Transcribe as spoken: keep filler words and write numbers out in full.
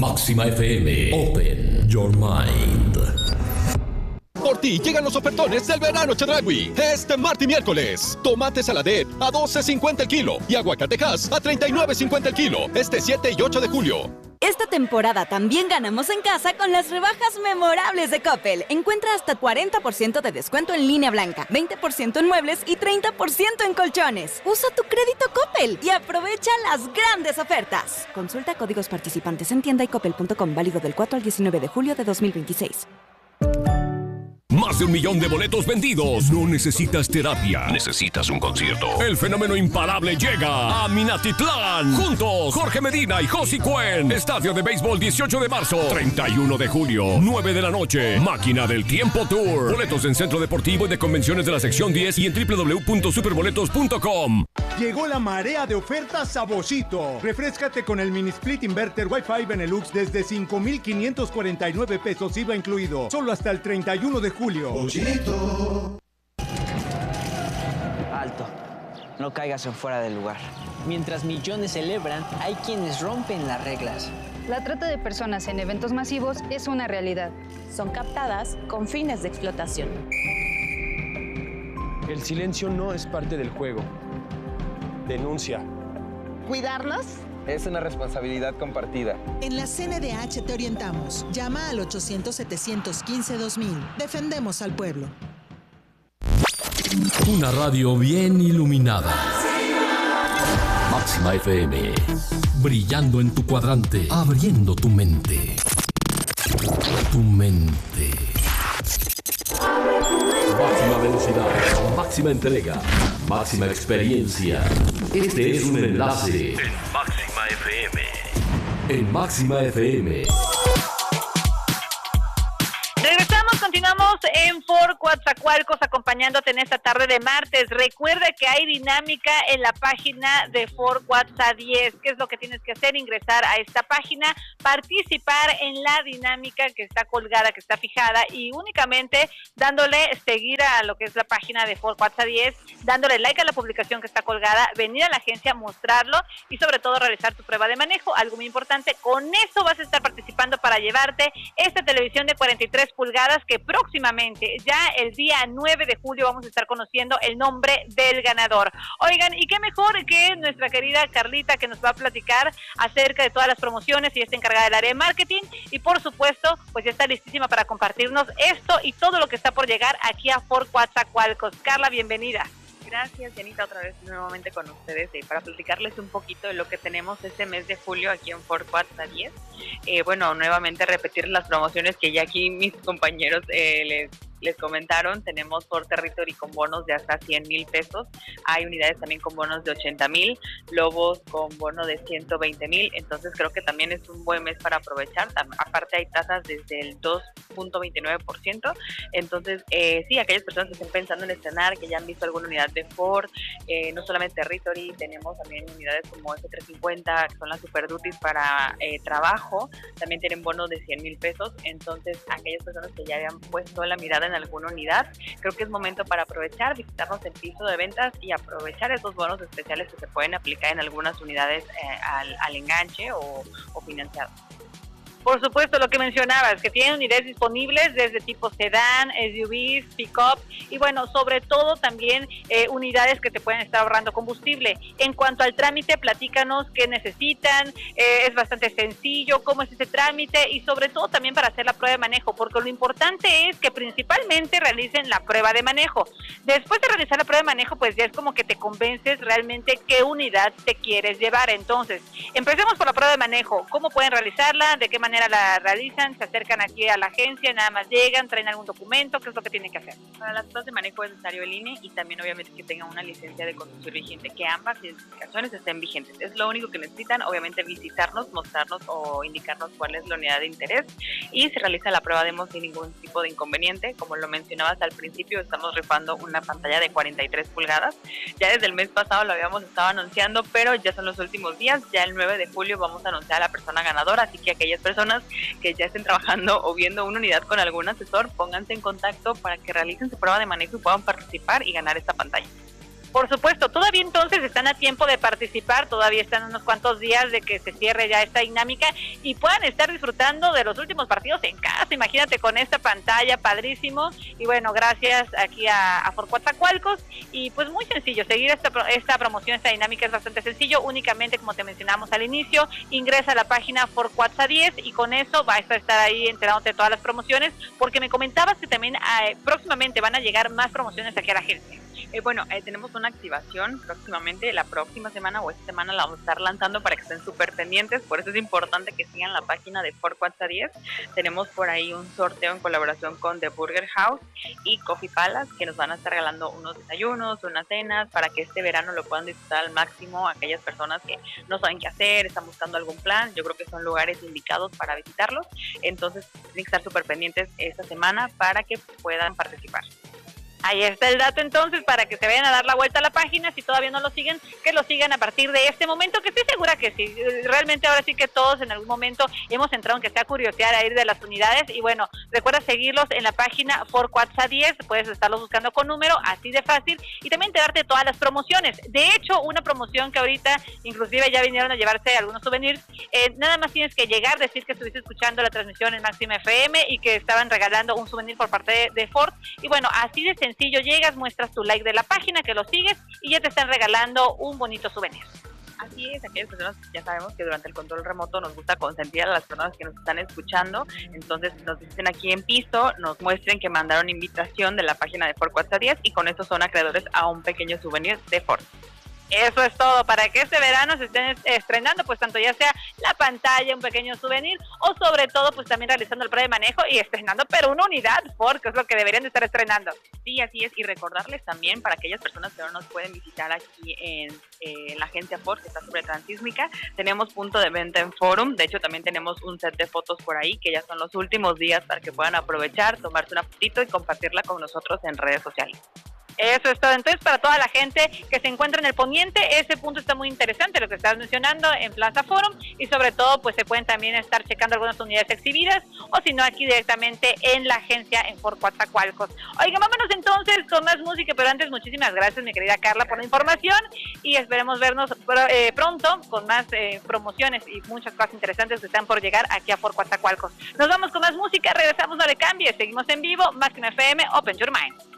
Máxima F M. Open your mind. Por ti llegan los ofertones del verano Chedraui. Este martes y miércoles. Tomate Saladet a doce cincuenta el kilo y aguacatejas a treinta y nueve cincuenta el kilo. Este siete y ocho de julio. Esta temporada también ganamos en casa con las rebajas memorables de Coppel. Encuentra hasta cuarenta por ciento de descuento en línea blanca, veinte por ciento en muebles y treinta por ciento en colchones. Usa tu crédito Coppel y aprovecha las grandes ofertas. Consulta códigos participantes en tienda y coppel punto com, válido del cuatro al diecinueve de julio de dos mil veintiséis. Más de un millón de boletos vendidos. No necesitas terapia. Necesitas un concierto. El fenómeno imparable llega a Minatitlán. Juntos, Jorge Medina y Josie Cuen. Estadio de béisbol dieciocho de marzo. treinta y uno de julio. nueve de la noche. Máquina del Tiempo Tour. Boletos en Centro Deportivo y de Convenciones de la sección diez y en doble u doble u doble u punto superboletos punto com. Llegó la marea de ofertas a Boschito. Refréscate con el mini split inverter Wi-Fi Benelux desde cinco mil quinientos cuarenta y nueve pesos I V A incluido. Solo hasta el treinta y uno de julio. Boschito. Alto. No caigas en fuera del lugar. Mientras millones celebran, hay quienes rompen las reglas. La trata de personas en eventos masivos es una realidad. Son captadas con fines de explotación. El silencio no es parte del juego. Denuncia. ¿Cuidarnos? Es una responsabilidad compartida. En la C N D H te orientamos. Llama al ochocientos, setecientos quince, dos mil. Defendemos al pueblo. Una radio bien iluminada. Máxima F M. Brillando en tu cuadrante. Abriendo tu mente. Tu mente. Máxima velocidad. Máxima entrega. Máxima experiencia. Este es un enlace. En Máxima F M. En Máxima F M. Regresamos, continuamos en Ford Coatzacoalcos acompañándote en esta tarde de martes. Recuerda que hay dinámica en la página de Ford Coatza diez. ¿Qué es lo que tienes que hacer? Ingresar a esta página, participar en la dinámica que está colgada, que está fijada, y únicamente dándole seguir a lo que es la página de Ford Coatza diez, dándole like a la publicación que está colgada, venir a la agencia, mostrarlo y sobre todo realizar tu prueba de manejo, algo muy importante. Con eso vas a estar participando para llevarte esta televisión de cuarenta y tres pulgadas que próximamente, ya el día nueve de julio, vamos a estar conociendo el nombre del ganador. Oigan, y qué mejor que nuestra querida Carlita, que nos va a platicar acerca de todas las promociones y está encargada del área de marketing y por supuesto, pues ya está listísima para compartirnos esto y todo lo que está por llegar aquí a Ford Coatzacoalcos. Carla, bienvenida. Gracias, Janita, otra vez nuevamente con ustedes eh, para platicarles un poquito de lo que tenemos este mes de julio aquí en Ford Coatza diez. Eh, bueno, nuevamente repetir las promociones que ya aquí mis compañeros eh, les les comentaron. Tenemos Ford Territory con bonos de hasta cien mil pesos. Hay unidades también con bonos de ochenta mil, Lobos con bono de ciento veinte mil. Entonces creo que también es un buen mes para aprovechar. Aparte hay tasas desde el dos punto veintinueve por ciento. Entonces, eh, sí, aquellas personas que estén pensando en estrenar, que ya han visto alguna unidad de Ford, eh, no solamente Territory, tenemos también unidades como F trescientos cincuenta, que son las Super Duties para eh, trabajo. También tienen bonos de cien mil pesos. Entonces, aquellas personas que ya habían puesto la mirada en alguna unidad, creo que es momento para aprovechar, visitarnos el piso de ventas y aprovechar esos bonos especiales que se pueden aplicar en algunas unidades eh, al, al enganche o, o financiado. Por supuesto, lo que mencionabas, que tienen unidades disponibles desde tipo sedán, S U Vs, pick-up y bueno, sobre todo también eh, unidades que te pueden estar ahorrando combustible. En cuanto al trámite, platícanos qué necesitan, eh, es bastante sencillo, cómo es ese trámite y sobre todo también para hacer la prueba de manejo, porque lo importante es que principalmente realicen la prueba de manejo. Después de realizar la prueba de manejo, pues ya es como que te convences realmente qué unidad te quieres llevar. Entonces, empecemos por la prueba de manejo. ¿Cómo pueden realizarla? ¿De qué manera la realizan? ¿Se acercan aquí a la agencia? ¿Nada más llegan? ¿Traen algún documento? ¿Qué es lo que tienen que hacer? Para las pruebas de manejo es necesario el I N E y también obviamente que tengan una licencia de conducir vigente, que ambas identificaciones estén vigentes. Es lo único que necesitan, obviamente visitarnos, mostrarnos o indicarnos cuál es la unidad de interés y se realiza la prueba demo sin ningún tipo de inconveniente. Como lo mencionabas al principio, estamos rifando una pantalla de cuarenta y tres pulgadas. Ya desde el mes pasado lo habíamos estado anunciando, pero ya son los últimos días. Ya el nueve de julio vamos a anunciar a la persona ganadora, así que aquellas personas que ya estén trabajando o viendo una unidad con algún asesor, pónganse en contacto para que realicen su prueba de manejo y puedan participar y ganar esta pantalla. Por supuesto, todavía entonces están a tiempo de participar, todavía están unos cuantos días de que se cierre ya esta dinámica y puedan estar disfrutando de los últimos partidos en casa, imagínate con esta pantalla, padrísimo. Y bueno, gracias aquí a, a Ford Coatzacoalcos, y pues muy sencillo, seguir esta, esta promoción, esta dinámica es bastante sencillo, únicamente como te mencionamos al inicio, ingresa a la página Ford Coatza diez y con eso vas a estar ahí enterándote de todas las promociones, porque me comentabas que también eh, próximamente van a llegar más promociones aquí a la agencia. Eh, bueno, eh, tenemos una activación próximamente, la próxima semana o esta semana la vamos a estar lanzando para que estén súper pendientes, por eso es importante que sigan la página de Ford Coatza diez. Tenemos por ahí un sorteo en colaboración con The Burger House y Coffee Palace, que nos van a estar regalando unos desayunos, unas cenas, para que este verano lo puedan disfrutar al máximo aquellas personas que no saben qué hacer, están buscando algún plan. Yo creo que son lugares indicados para visitarlos, entonces tienen que estar súper pendientes esta semana para que puedan participar. Ahí está el dato entonces, para que se vayan a dar la vuelta a la página, si todavía no lo siguen, que lo sigan a partir de este momento, que estoy segura que sí, realmente ahora sí que todos en algún momento hemos entrado, aunque sea a curiosear, a ir de las unidades, y bueno, recuerda seguirlos en la página Ford Coatza diez, puedes estarlos buscando con número, así de fácil, y también enterarte de todas las promociones. De hecho, una promoción que ahorita, inclusive ya vinieron a llevarse algunos souvenirs, eh, nada más tienes que llegar, decir que estuviste escuchando la transmisión en Máxima F M y que estaban regalando un souvenir por parte de, de Ford, y bueno, así de sencillo. Sencillo, llegas, muestras tu like de la página, que lo sigues y ya te están regalando un bonito souvenir. Así es, aquellas personas ya sabemos que durante el control remoto nos gusta consentir a las personas que nos están escuchando, entonces nos dicen aquí en piso, nos muestren que mandaron invitación de la página de Ford Coatza diez y con eso son acreedores a un pequeño souvenir de Ford. Eso es todo, para que este verano se estén estrenando, pues tanto ya sea la pantalla, un pequeño souvenir, o sobre todo pues también realizando el prueba de manejo y estrenando, pero una unidad Ford, que es lo que deberían de estar estrenando. Sí, así es, y recordarles también para aquellas personas que no nos pueden visitar aquí en, eh, en la agencia Ford, que está sobre Transísmica, tenemos punto de venta en Forum, de hecho también tenemos un set de fotos por ahí, que ya son los últimos días para que puedan aprovechar, tomarse una fotito y compartirla con nosotros en redes sociales. Eso es todo. Entonces, para toda la gente que se encuentra en el poniente, ese punto está muy interesante, lo que estás mencionando en Plaza Forum, y sobre todo, pues se pueden también estar checando algunas unidades exhibidas, o si no, aquí directamente en la agencia en Ford Coatzacoalcos. Oigan, vámonos entonces con más música, pero antes, muchísimas gracias, mi querida Carla, por la información, y esperemos vernos eh, pronto con más eh, promociones y muchas cosas interesantes que están por llegar aquí a Ford Coatzacoalcos. Nos vamos con más música, regresamos, no le cambies, seguimos en vivo, Máxima F M, Open Your Mind.